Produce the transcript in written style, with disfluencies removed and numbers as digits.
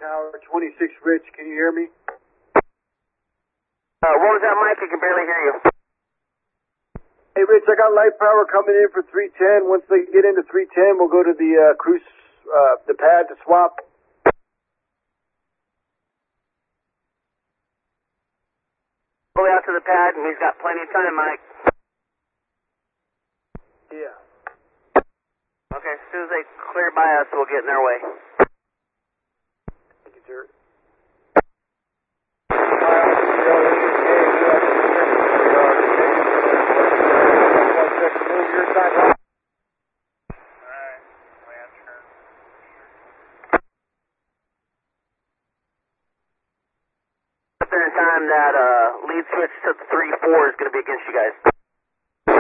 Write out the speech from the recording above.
Tower 26 Rich, can you hear me? What was that, Mike? I can barely hear you. Hey, Rich, I got light power coming in for 310. Once they get into 310, we'll go to the cruise, the pad to swap. Go out to the pad, and he's got plenty of time, Mike. Yeah. Okay, as soon as they clear by us, we'll get in their way. Thank you, sir. Up there in time, that lead switch to 3-4 is going to be against you guys.